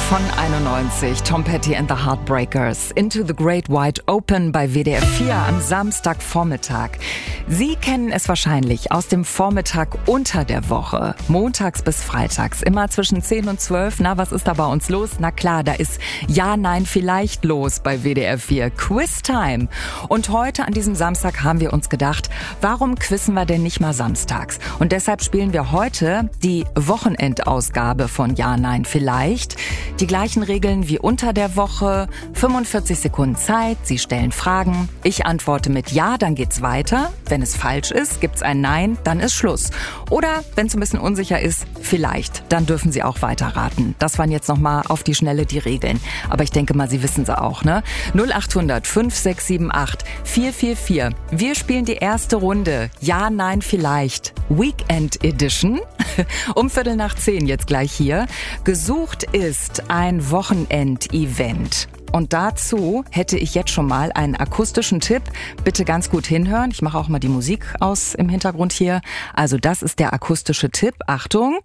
von 91, Tom Petty and the Heartbreakers, Into the Great Wide Open bei WDR 4 am Samstagvormittag. Sie kennen es wahrscheinlich aus dem Vormittag unter der Woche, montags bis freitags, immer zwischen 10 und 12. Na, was ist da bei uns los? Na klar, da ist Ja, Nein, Vielleicht los bei WDR 4, Quiz Time. Und heute an diesem Samstag haben wir uns gedacht, warum quizzen wir denn nicht mal samstags? Und deshalb spielen wir heute die Wochenendausgabe von Ja, Nein, Vielleicht. Die gleichen Regeln wie unter der Woche, 45 Sekunden Zeit, Sie stellen Fragen, ich antworte mit Ja, dann geht's weiter. Wenn es falsch ist, gibt's ein Nein, dann ist Schluss. Oder wenn es ein bisschen unsicher ist, vielleicht, dann dürfen Sie auch weiterraten. Das waren jetzt nochmal auf die Schnelle die Regeln. Aber ich denke mal, Sie wissen sie auch, ne? 0800 5678 444. Wir spielen die erste Runde. Ja, Nein, Vielleicht. Weekend Edition. Um 9:15 jetzt gleich hier. Gesucht ist ein Wochenendevent. Und dazu hätte ich jetzt schon mal einen akustischen Tipp. Bitte ganz gut hinhören. Ich mache auch mal die Musik aus im Hintergrund hier. Also das ist der akustische Tipp. Achtung.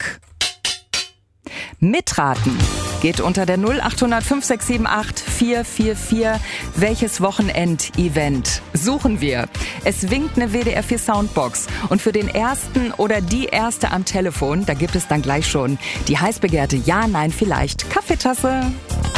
Mitraten geht unter der 0800 5678 444. Welches Wochenendevent suchen wir? Es winkt eine WDR 4 Soundbox. Und für den ersten oder die erste am Telefon, da gibt es dann gleich schon die heiß begehrte Ja, Nein, Vielleicht Kaffeetasse.